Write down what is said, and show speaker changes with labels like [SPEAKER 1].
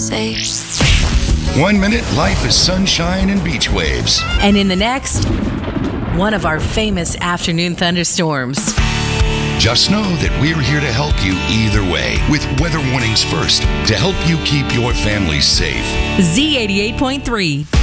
[SPEAKER 1] safe.
[SPEAKER 2] 1 minute, life is sunshine and beach waves.
[SPEAKER 3] And in the next, one of our famous afternoon thunderstorms.
[SPEAKER 2] Just know that we're here to help you either way with weather warnings first to help you keep your family safe.
[SPEAKER 3] Z88.3.